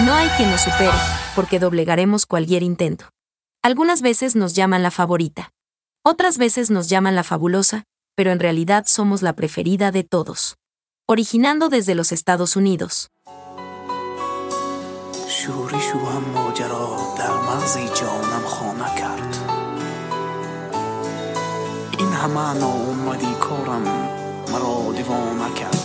No hay quien nos supere, porque doblegaremos cualquier intento. Algunas veces nos llaman la favorita. Otras veces nos llaman la fabulosa, pero en realidad somos la preferida de todos. Originando desde los Estados Unidos. شورش و هم ماجرا در مغزی جانم خانه کرد. این همه ناامیدی کارم مرا دیوانه کرد.